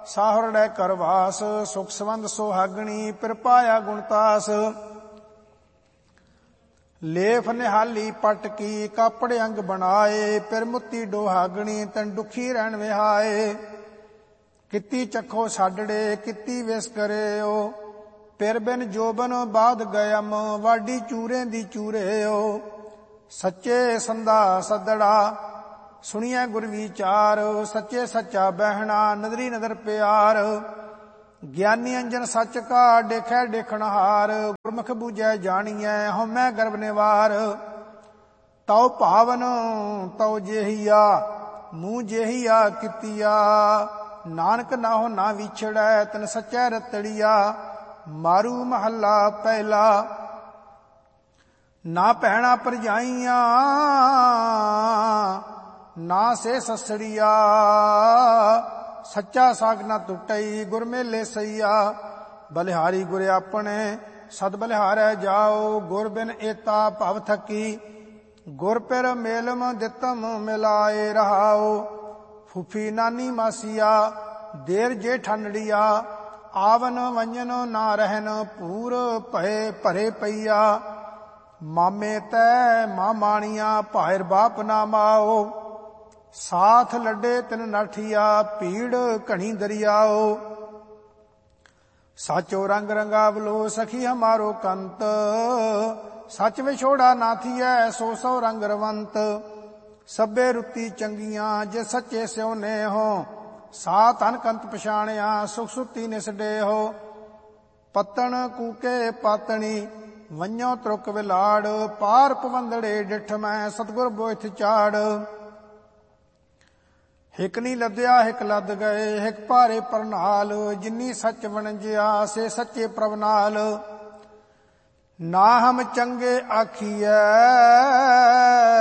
ਸਾਹੁਰੜੈ ਕਰਵਾਸ। ਸੁਖ ਸੰਬੰਧ ਸੁਹਾਗਣੀ ਪਿਰ ਪਾਇਆ ਗੁਣਤਾਸ। ਲੇਫ ਨਿਹਾਲੀ ਪਟ ਕੀ ਕਾਪੜ ਅੰਗ ਬਣਾਏ। ਪਿਰ ਮੁੱਤੀ ਡੋਹਾਗਣੀ ਤਨ ਦੁਖੀ ਰਹਿਣ ਵਿਹਾਏ। ਕੀਤੀ ਚੱਖੋ ਛਾਡੜੇ ਕੀਤੀ ਵਿਸ ਕਰਿਓ। ਪਿਰ ਬਿਨ ਜੋਬਨ ਬਾਦ ਗਇਮ ਵਾਡੀ ਚੂਰੇ ਦੀ ਚੂਰਿਓ। ਸੱਚੇ ਸੰਦਾ ਸੱਦੜਾ ਸੁਣੀਐ ਗੁਰ ਵਿਚਾਰ। ਸੱਚੇ ਸੱਚਾ ਬਹਿਣਾ ਨਦਰੀ ਨਦਰ ਪਿਆਰ। ਗਿਆਨੀ ਅੰਜਨ ਸੱਚ ਕਾ ਦੇਖੈ ਦੇਖਣਹਾਰ। ਗੁਰਮੁਖ ਬੂਝੈ ਜਾਣੀਐ ਹਉਮੈ ਗਰਭ ਨਿਵਾਰ। ਤਉ ਭਾਵਨ ਤਉ ਜੇਹੀਆ ਮੂੰਹ ਜੇਹੀਆ ਕੀਤੀਆ। ਨਾਨਕ ਨਾਹੋ ਨਾ ਵਿਛੜੈ ਤਨ ਸੱਚੈ ਰਤੜੀਆ। ਮਾਰੂ ਮਹੱਲਾ ਪਹਿਲਾ। ਨਾ ਭੈਣਾ ਭਰਜਾਈਆਂ ਨਾ ਸੇ ਸਸੜੀਆ। ਸੱਚਾ ਸਾਗ ਨਾ ਟੁੱਟਈ ਗੁਰ ਮੇਲੇ ਸਈਆ। ਬਲਿਹਾਰੀ ਗੁਰ ਆਪਣੇ ਸਦ ਬਲਿਹਾਰੈ ਜਾਓ। ਗੁਰ ਬਿਨ ਏਤਾ ਭਵ ਥਕੀ ਗੁਰ ਪਿਰ ਮੇਲਮ ਦਿੱਤਮ ਮਿਲਾਏ ਰਹਾਓ। ਫੁਫੀ ਨਾਨੀ ਮਾਸੀਆ ਦੇਰ ਜੇ ਠੰਡੜੀਆ। ਆਵਨ ਵੰਜਨ ਨਾ ਰਹਿਨ ਪੂਰ ਭਏ ਭਰੇ ਪਈਆ। ਮਾਮੇ ਤੈ ਮਾਮਾਣੀਆਂ ਭਾਇਰ ਬਾਪ ਨਾ ਮਾਓ। ਸਾਥ ਲੱਡੇ ਤਿਨ ਨਾਠੀਆ ਭੀੜ ਘਣੀ ਦਰਿਆਓ। ਸਾਚੋ ਰੰਗ ਰੰਗਾਵਲੋ ਸਖੀ ਹਮਾਰੋ ਕੰਤ। ਸੱਚ ਵਿਛੋੜਾ ਨਾ ਥੀਐ ਸੋ ਸੋ ਰੰਗ ਰਵੰਤ। ਸਭੇ ਰੁੱਤੀ ਚੰਗੀਆਂ ਜੇ ਸੱਚੇ ਸਿਉਨੇ ਹੋ। ਸਾ ਧਨ ਕੰਤ ਪਛਾਣਿਆ ਸੁਖ ਸੁੱਤੀ ਨਿਸਡੇ ਹੋ। ਪੱਤਣ ਕੂਕੇ ਪਾਤਣੀ ਵੰਨਿਓ ਤਰੁਕ ਵਿਲਾੜ। ਪਾਰ ਪਵੰਦੜੇ ਡਿਠ ਮੈਂ ਸਤਿਗੁਰ ਬੋਇਥ ਚਾੜ। ਹਿਕ ਨੀ ਲੱਦਿਆ ਹਿਕ ਲੱਦ ਗਏ ਹਿਕ ਭਾਰੇ ਪਰਨਾਲ। ਜਿਨੀ ਸੱਚ ਵਣਜਿਆ ਸੇ ਸੱਚੇ ਪ੍ਰਭ ਨਾਲ। ਨਾ ਹਮ ਚੰਗੇ ਆਖੀਐ